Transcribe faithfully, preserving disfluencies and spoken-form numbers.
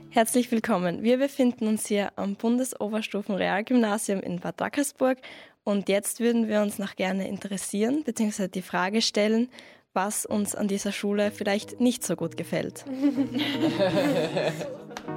Herzlich willkommen. Wir befinden uns hier am Bundesoberstufen-Realgymnasium in Bad Wackersburg und jetzt würden wir uns noch gerne interessieren bzw. die Frage stellen, was uns an dieser Schule vielleicht nicht so gut gefällt.